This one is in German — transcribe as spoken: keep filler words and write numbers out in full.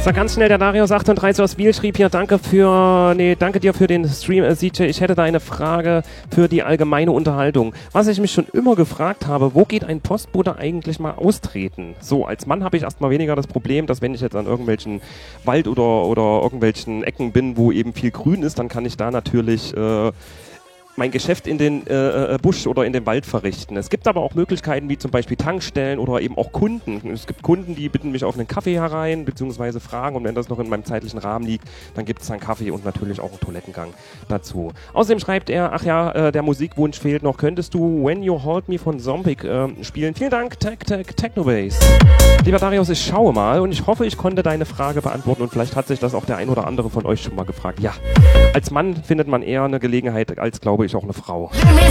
Sag ganz schnell, der Darius achtunddreißig aus Biel schrieb hier, danke für, nee, danke dir für den Stream, äh, C J. Ich hätte da eine Frage für die allgemeine Unterhaltung. Was ich mich schon immer gefragt habe, wo geht ein Postbote eigentlich mal austreten? So, als Mann habe ich erstmal weniger das Problem, dass wenn ich jetzt an irgendwelchen Wald oder, oder irgendwelchen Ecken bin, wo eben viel Grün ist, dann kann ich da natürlich, äh, mein Geschäft in den äh, Busch oder in den Wald verrichten. Es gibt aber auch Möglichkeiten wie zum Beispiel Tankstellen oder eben auch Kunden. Es gibt Kunden, die bitten mich auf einen Kaffee herein, beziehungsweise fragen, und wenn das noch in meinem zeitlichen Rahmen liegt, dann gibt es einen Kaffee und natürlich auch einen Toilettengang dazu. Außerdem schreibt er, ach ja, äh, der Musikwunsch fehlt noch. Könntest du When You Hold Me von Zombie äh, spielen? Vielen Dank, Tech Tech Technobase. Lieber Darius, ich schaue mal und ich hoffe, ich konnte deine Frage beantworten und vielleicht hat sich das auch der ein oder andere von euch schon mal gefragt. Ja, als Mann findet man eher eine Gelegenheit als, glaube ich, auch eine Frau.